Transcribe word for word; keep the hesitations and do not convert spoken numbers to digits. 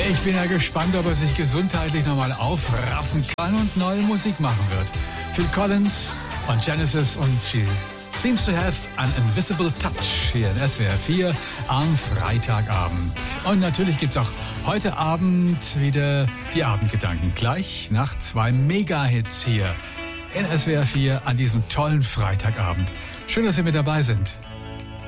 Ich bin ja gespannt, ob er sich gesundheitlich nochmal aufraffen kann und neue Musik machen wird. Phil Collins von Genesis und She Seems to Have an Invisible Touch hier in S W R vier am Freitagabend. Und natürlich gibt's auch heute Abend wieder die Abendgedanken. Gleich nach zwei Mega-Hits hier in S W R vier an diesem tollen Freitagabend. Schön, dass Sie mit dabei sind.